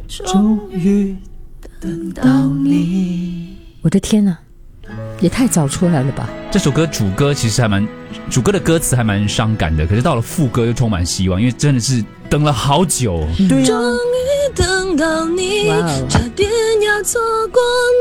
终于等到你。 我的天哪，也太早出来了吧！ 这首歌主歌的歌词还蛮伤感的，可是到了副歌又充满希望，因为真的是等了好久。 对啊，终于等到你，差点要错过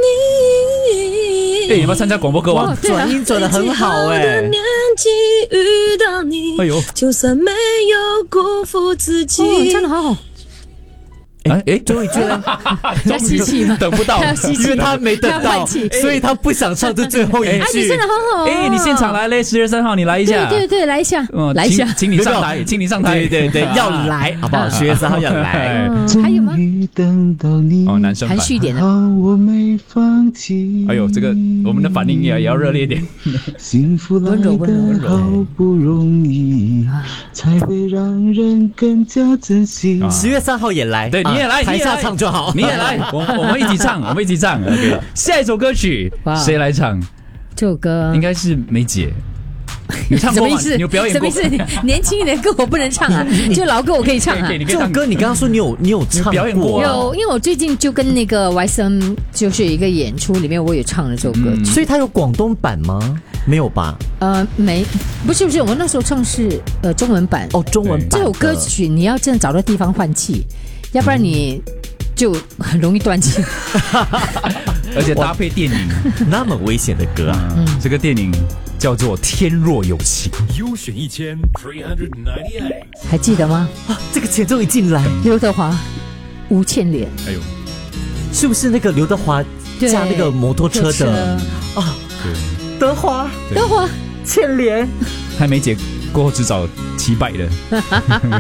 你。 你要不要参加广播歌王？ 转音转得很好年纪遇到你，就算没有辜负自己。 唱得好好。 最后一句呢？ 要吸气吗？ 等不到， 因为他没等到，所以他不想唱这最后一句。 你唱得好好。 你现场来嘞，10月3号你来一下。 对，来一下，来一下， 请你上台，请你上台。 对，要来，好不好？10月3号要来。 还有吗？ 男生版。 含蓄一点的。 我没放弃。 哎呦，这个我们的反应也要热烈一点。 幸福来得好不容易，才会让人更加珍惜。 10月3号也来。 对，你也来， 台下唱就好。 你也来，我们一起唱，我们一起唱。OK， 下一首歌曲谁来唱？ 这首歌应该是梅姐。你唱过吗？你有表演过？ 什么意思？年轻一点的歌我不能唱啊，就老歌我可以唱啊。 这首歌你刚刚说你有唱表演过？ 有，因为我最近就跟那个 YSM 就是有一个演出，里面我也唱了这首歌。 所以它有广东版吗？没有吧？ 不是，我那时候唱是中文版。 中文版。 这首歌曲你要真的找到地方换气，要不然你就很容易断气。 而且搭配电影， 那么危险的歌啊！ 这个电影叫做《天若有情》， 优选1398， 还记得吗？ 这个前奏一进来， 刘德华、吴倩莲， 哎呦， 是不是那个刘德华驾那个摩托车的啊？德华、 倩莲， 还梅姐过后只找700的。